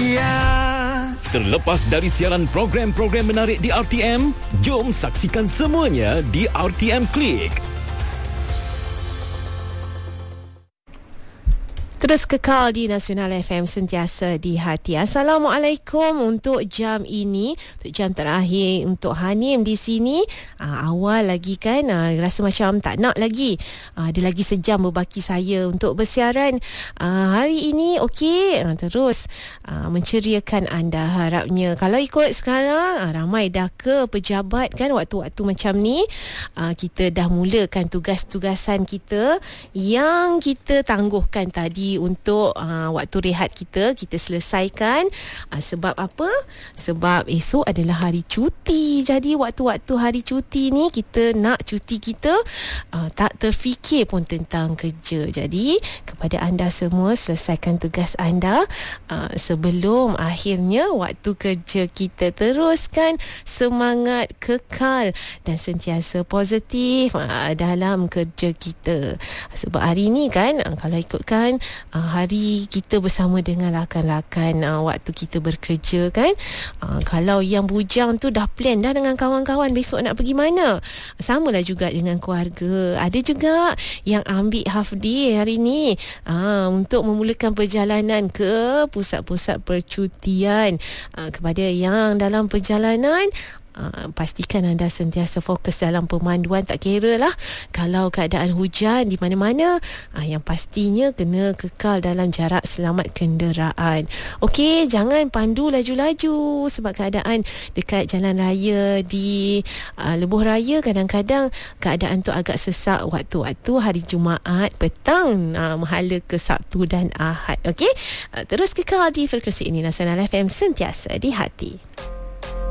Terlepas dari siaran program-program menarik di RTM, jom saksikan semuanya di RTM Klik. Terus kekal di Nasional FM, sentiasa di hati. Assalamualaikum untuk jam ini, untuk jam terakhir untuk Hanim di sini. Awal lagi kan, rasa macam tak nak lagi. Ada lagi sejam berbaki saya untuk bersiaran. Hari ini okey, terus menceriakan anda harapnya. Kalau ikut sekarang, ramai dah ke pejabat kan waktu-waktu macam ni. Kita dah mulakan tugas-tugasan kita yang kita tangguhkan tadi untuk waktu rehat kita selesaikan. Sebab apa? Sebab esok adalah hari cuti. Jadi waktu-waktu hari cuti ni kita nak cuti kita tak terfikir pun tentang kerja. Jadi kepada anda semua, selesaikan tugas anda sebelum akhirnya waktu kerja kita. Teruskan semangat, kekal dan sentiasa positif dalam kerja kita. Sebab hari ni kan, kalau ikutkan hari kita bersama dengan rakan-rakan waktu kita bekerja kan, kalau yang bujang tu dah plan dah dengan kawan-kawan besok nak pergi mana. Samalah juga dengan keluarga. Ada juga yang ambil half day hari ni untuk memulakan perjalanan ke pusat-pusat percutian. Kepada yang dalam perjalanan, pastikan anda sentiasa fokus dalam pemanduan. Tak kira lah kalau keadaan hujan di mana-mana, yang pastinya kena kekal dalam jarak selamat kenderaan. Okey, jangan pandu laju-laju sebab keadaan dekat jalan raya di Lebuh Raya kadang-kadang keadaan tu agak sesak waktu-waktu hari Jumaat petang menghala ke Sabtu dan Ahad. Okey, terus kekal di frekuensi ini Nasional FM, sentiasa di hati.